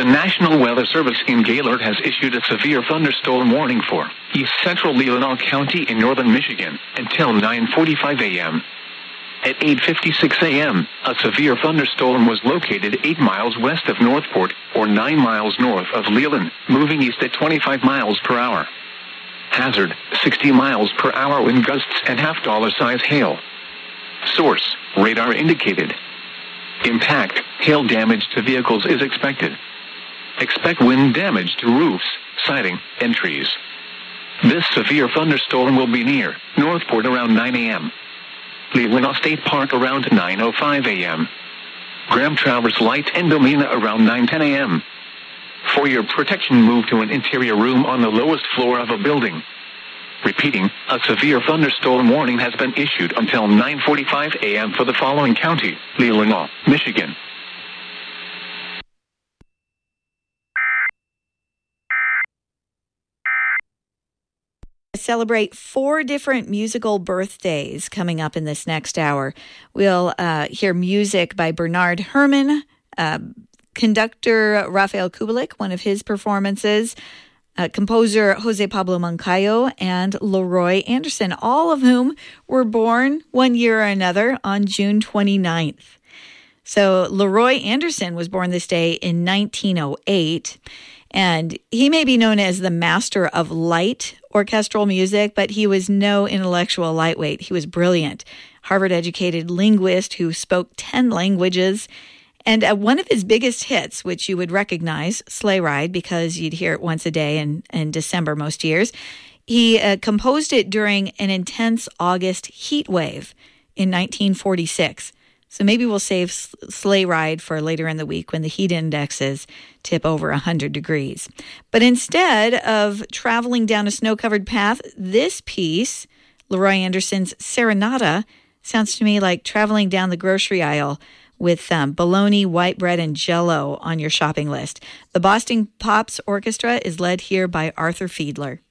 National Weather Service in Gaylord has issued a severe thunderstorm warning for east central Leelanau County in northern Michigan until 9:45 a.m. At 8:56 a.m., a severe thunderstorm was located 8 miles west of Northport, or 9 miles north of Leland, moving east at 25 miles per hour. Hazard, 60 miles per hour wind gusts and half-dollar size hail. Source, radar indicated. Impact, hail damage to vehicles is expected. Expect wind damage to roofs, siding, and trees. This severe thunderstorm will be near Northport around 9 a.m. Leelanau State Park around 9:05 a.m. Graham Travers Light and Domina around 9:10 a.m. For your protection, move to an interior room on the lowest floor of a building. Repeating, a severe thunderstorm warning has been issued until 9:45 a.m. for the following county: Leelanau, Michigan. Celebrate 4 different musical birthdays coming up in this next hour. We'll hear music by Bernard Herrmann, conductor Rafael Kubelik, one of his performances, composer Jose Pablo Moncayo, and Leroy Anderson, all of whom were born one year or another on June 29th. So Leroy Anderson was born this day in 1908. And he may be known as the master of light orchestral music, but he was no intellectual lightweight. He was brilliant, Harvard-educated linguist who spoke 10 languages. And one of his biggest hits, which you would recognize, Sleigh Ride, because you'd hear it once a day in December most years, he composed it during an intense August heat wave in 1946. So maybe we'll save Sleigh Ride for later in the week when the heat indexes tip over 100 degrees. But instead of traveling down a snow-covered path, this piece, Leroy Anderson's Serenata, sounds to me like traveling down the grocery aisle with bologna, white bread, and Jell-O on your shopping list. The Boston Pops Orchestra is led here by Arthur Fiedler.